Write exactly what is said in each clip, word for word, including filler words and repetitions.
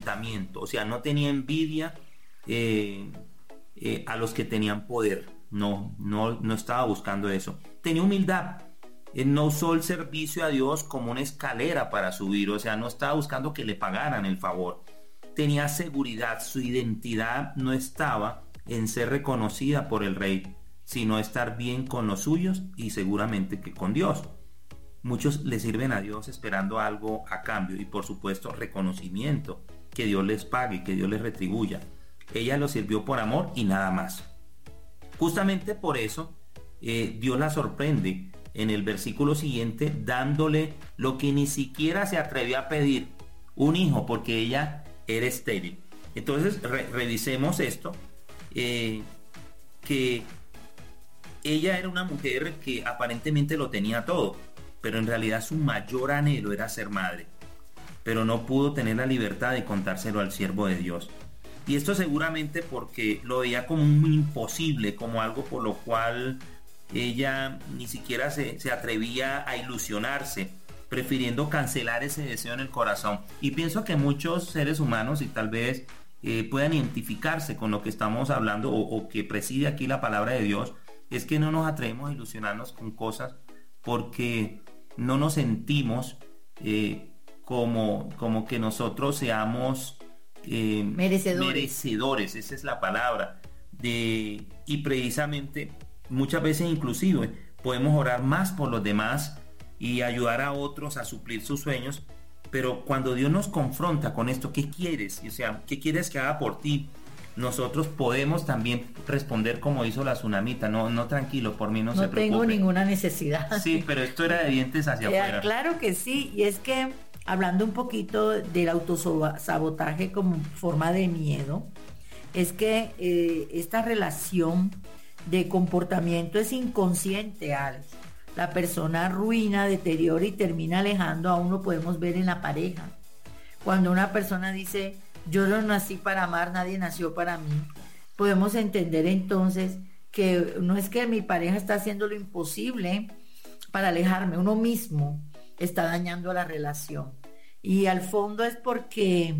contentamiento, o sea, no tenía envidia eh, eh, a los que tenían poder, no, no, no estaba buscando eso. Tenía humildad, él no usó el servicio a Dios como una escalera para subir, o sea, no estaba buscando que le pagaran el favor. Tenía seguridad, su identidad no estaba en ser reconocida por el rey, sino estar bien con los suyos y seguramente que con Dios. Muchos le sirven a Dios esperando algo a cambio y por supuesto reconocimiento, que Dios les pague, que Dios les retribuya. Ella lo sirvió por amor y nada más. Justamente por eso eh, Dios la sorprende en el versículo siguiente dándole lo que ni siquiera se atrevió a pedir, un hijo, porque ella era estéril. Entonces re- revisemos esto, eh, que ella era una mujer que aparentemente lo tenía todo, pero en realidad su mayor anhelo era ser madre, pero no pudo tener la libertad de contárselo al siervo de Dios. Y esto seguramente porque lo veía como un imposible, como algo por lo cual ella ni siquiera se, se atrevía a ilusionarse, prefiriendo cancelar ese deseo en el corazón. Y pienso que muchos seres humanos, y tal vez eh, puedan identificarse con lo que estamos hablando o, o que preside aquí la palabra de Dios, es que no nos atrevemos a ilusionarnos con cosas porque no nos sentimos eh, como, como que nosotros seamos eh, merecedores. merecedores, esa es la palabra, de, y precisamente muchas veces inclusive podemos orar más por los demás y ayudar a otros a suplir sus sueños, pero cuando Dios nos confronta con esto, ¿qué quieres? O sea, ¿qué quieres que haga por ti? Nosotros podemos también responder como hizo la tsunamita, no, no tranquilo, por mí no, no se preocupe. No tengo ninguna necesidad. Sí, pero esto era de dientes hacia eh, afuera. Claro que sí, y es que hablando un poquito del autosabotaje como forma de miedo, es que eh, esta relación de comportamiento es inconsciente, Alex. La persona arruina, deteriora y termina alejando a uno, podemos ver en la pareja. Cuando una persona dice, yo no nací para amar, nadie nació para mí, podemos entender entonces que no es que mi pareja está haciendo lo imposible para alejarme, uno mismo está dañando la relación. Y al fondo es porque,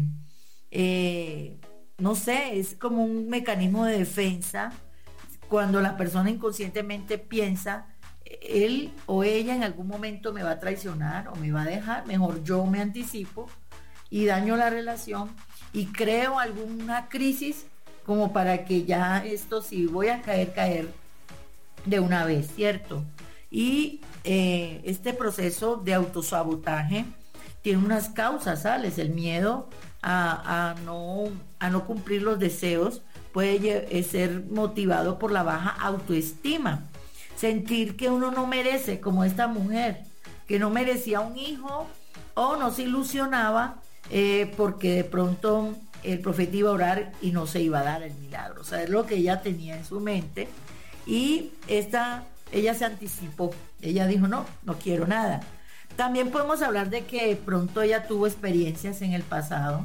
eh, no sé, es como un mecanismo de defensa. Cuando la persona inconscientemente piensa, él o ella en algún momento me va a traicionar o me va a dejar, mejor yo me anticipo y daño la relación y creo alguna crisis como para que ya esto sí voy a caer, caer de una vez, ¿cierto? Y eh, este proceso de autosabotaje tiene unas causas, ¿sabes? El miedo a, a, no, a no cumplir los deseos puede ser motivado por la baja autoestima. Sentir que uno no merece, como esta mujer, que no merecía un hijo o no se ilusionaba eh, porque de pronto el profeta iba a orar y no se iba a dar el milagro. O sea, es lo que ella tenía en su mente y esta, ella se anticipó. Ella dijo, no, no quiero nada. También podemos hablar de que pronto ella tuvo experiencias en el pasado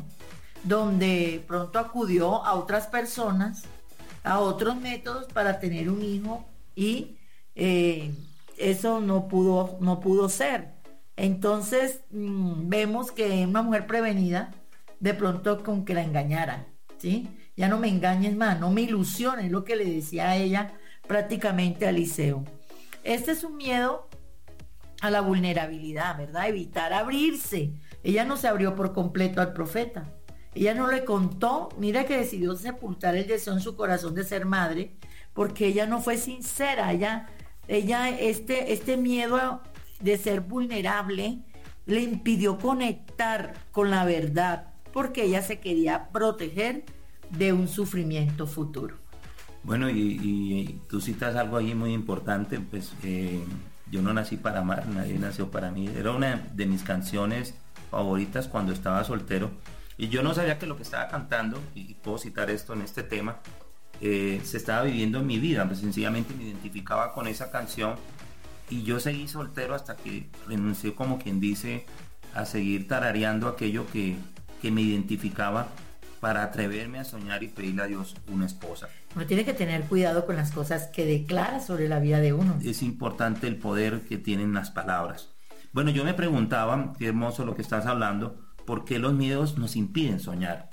donde pronto acudió a otras personas, a otros métodos para tener un hijo y eh, eso no pudo, no pudo ser. Entonces mmm, vemos que una mujer prevenida de pronto con que la engañaran, ¿sí? Ya no me engañes más, no me ilusiones, lo que le decía a ella prácticamente a Eliseo. Este es un miedo a la vulnerabilidad, ¿verdad? Evitar abrirse. Ella no se abrió por completo al profeta. Ella no le contó, mira que decidió sepultar el deseo en su corazón de ser madre, porque ella no fue sincera. Ella, ella este, este miedo de ser vulnerable le impidió conectar con la verdad, porque ella se quería proteger de un sufrimiento futuro. Bueno, y, y tú citas algo ahí muy importante, pues eh, yo no nací para amar, nadie nació para mí. Era una de mis canciones favoritas cuando estaba soltero. Y yo no sabía que lo que estaba cantando, y puedo citar esto en este tema, eh, se estaba viviendo en mi vida. Pues sencillamente me identificaba con esa canción y yo seguí soltero hasta que renuncié, como quien dice, a seguir tarareando aquello que, que me identificaba para atreverme a soñar y pedirle a Dios una esposa. Uno tiene que tener cuidado con las cosas que declara sobre la vida de uno. Es importante el poder que tienen las palabras. Bueno, yo me preguntaba, qué hermoso lo que estás hablando, ¿por qué los miedos nos impiden soñar?